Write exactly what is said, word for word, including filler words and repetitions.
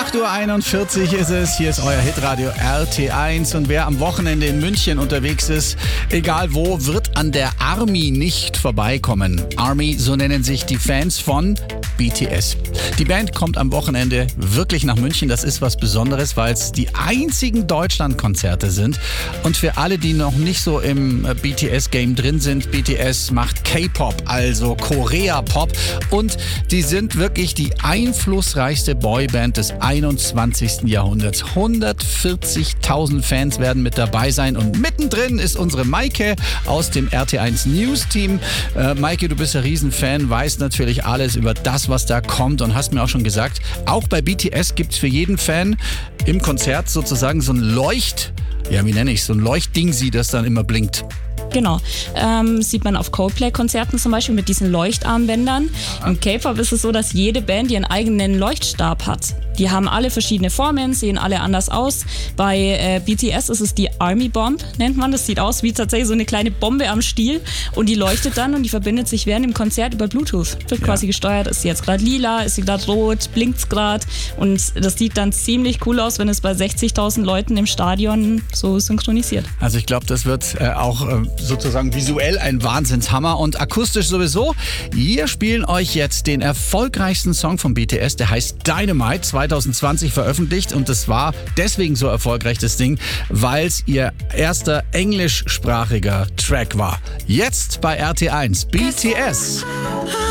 acht Uhr einundvierzig ist es, hier ist euer Hitradio R T eins und wer am Wochenende in München unterwegs ist, egal wo, wird an der Army nicht vorbeikommen. Army, so nennen sich die Fans von B T S. Die Band kommt am Wochenende wirklich nach München. Das ist was Besonderes, weil es die einzigen Deutschlandkonzerte sind. Und für alle, die noch nicht so im B T S-Game drin sind, B T S macht K-Pop, also Korea-Pop. Und die sind wirklich die einflussreichste Boyband des einundzwanzigsten Jahrhunderts. hundertvierzigtausend Fans werden mit dabei sein. Und mittendrin ist unsere Maike aus dem R T eins News-Team. Äh, Maike, du bist ein Riesenfan, weißt natürlich alles über das, was da kommt und hast mir auch schon gesagt, auch bei B T S gibt es für jeden Fan im Konzert sozusagen so ein Leucht, ja wie nenne ich so ein Leuchtdingsi, das dann immer blinkt. Genau, ähm, sieht man auf Coldplay-Konzerten zum Beispiel mit diesen Leuchtarmbändern. Ja. Im K-Pop ist es so, dass jede Band ihren eigenen Leuchtstab hat. Die haben alle verschiedene Formen, sehen alle anders aus. Bei äh, B T S ist es die Army Bomb, nennt man. Das sieht aus wie tatsächlich so eine kleine Bombe am Stiel und die leuchtet dann und die verbindet sich während dem Konzert über Bluetooth. Wird ja quasi gesteuert, ist sie jetzt gerade lila, ist sie gerade rot, blinkt's gerade und das sieht dann ziemlich cool aus, wenn es bei sechzigtausend Leuten im Stadion so synchronisiert. Also ich glaube, das wird äh, auch äh, sozusagen visuell ein Wahnsinnshammer und akustisch sowieso. Wir spielen euch jetzt den erfolgreichsten Song von B T S, der heißt Dynamite, zwanzig zwanzig veröffentlicht und das war deswegen so erfolgreich, das Ding, weil es ihr erster englischsprachiger Track war. Jetzt bei R T eins B T S.